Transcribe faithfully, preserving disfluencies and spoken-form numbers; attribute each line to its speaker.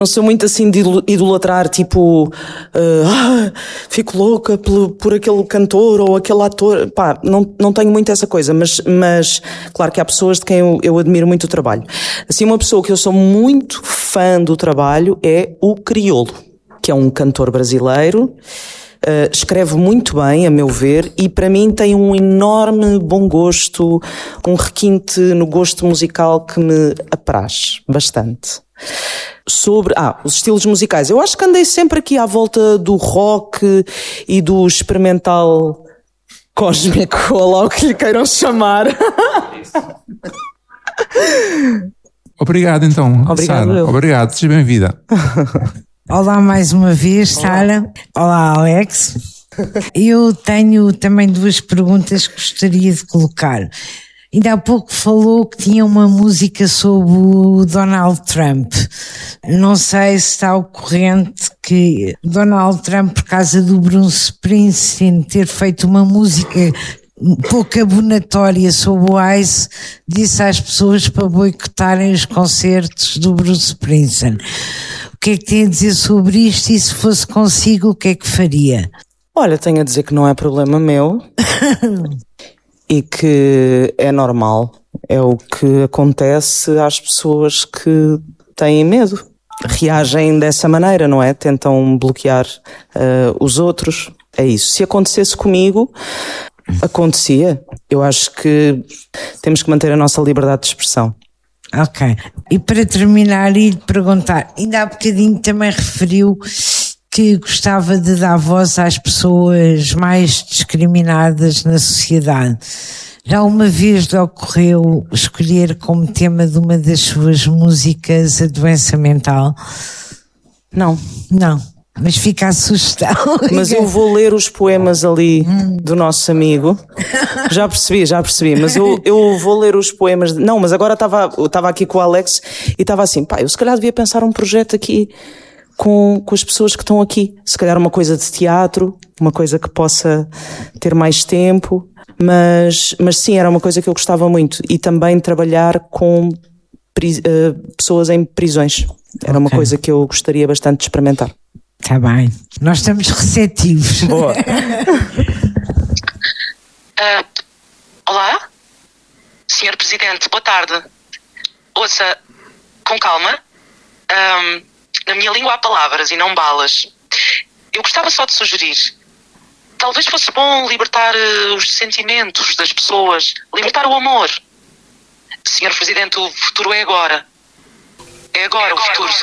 Speaker 1: Não sou muito assim de idolatrar, tipo, uh, ah, fico louca por, por aquele cantor ou aquele ator. Pá, não, não tenho muito essa coisa, mas, mas claro que há pessoas de quem eu, eu admiro muito o trabalho. Assim, uma pessoa que eu sou muito fã do trabalho é o Criolo, que é um cantor brasileiro. Uh, escreve muito bem, a meu ver, e para mim tem um enorme bom gosto, um requinte no gosto musical que me apraz bastante. Sobre, ah, os estilos musicais. Eu acho que andei sempre aqui à volta do rock e do experimental cósmico, ou lá o que lhe queiram chamar.
Speaker 2: Obrigado, então.
Speaker 1: Obrigado,
Speaker 2: Sara.
Speaker 1: eu.
Speaker 2: Obrigado, seja bem-vinda.
Speaker 3: Olá mais uma vez, Sara. Olá, Alex. Eu tenho também duas perguntas que gostaria de colocar. Ainda há pouco falou que tinha uma música sobre o Donald Trump. Não sei se está ao corrente que Donald Trump, por causa do Bruce Springsteen ter feito uma música pouco abonatória sobre o Ice, disse às pessoas para boicotarem os concertos do Bruce Springsteen. O que é que tem a dizer sobre isto e se fosse consigo, o que é que faria?
Speaker 1: Olha, tenho a dizer que não é problema meu e que é normal. É o que acontece às pessoas que têm medo. Reagem dessa maneira, não é? Tentam bloquear uh, os outros. É isso. Se acontecesse comigo, acontecia. Eu acho que temos que manter a nossa liberdade de expressão.
Speaker 3: Ok. E para terminar, e lhe perguntar, ainda há bocadinho também referiu que gostava de dar voz às pessoas mais discriminadas na sociedade. Já uma vez lhe ocorreu escolher como tema de uma das suas músicas a doença mental?
Speaker 1: Não.
Speaker 3: Não. Mas fica a sugestão.
Speaker 1: Mas eu vou ler os poemas ali do nosso amigo. Já percebi, já percebi. Mas eu, eu vou ler os poemas. Não, mas agora estava estava aqui com o Alex e estava assim, pá, eu se calhar devia pensar um projeto aqui com, com as pessoas que estão aqui. Se calhar uma coisa de teatro, uma coisa que possa ter mais tempo. Mas, mas sim, era uma coisa que eu gostava muito. E também trabalhar com pri, uh, pessoas em prisões. Era okay. Uma coisa que eu gostaria bastante de experimentar.
Speaker 3: Está bem. Nós estamos receptivos.
Speaker 1: Boa.
Speaker 4: uh, olá? senhor Presidente, boa tarde. Ouça, com calma. Um, na minha língua há palavras e não balas. Eu gostava só de sugerir. Talvez fosse bom libertar uh, os sentimentos das pessoas. Libertar o amor. senhor Presidente, o futuro é agora. É agora o futuro.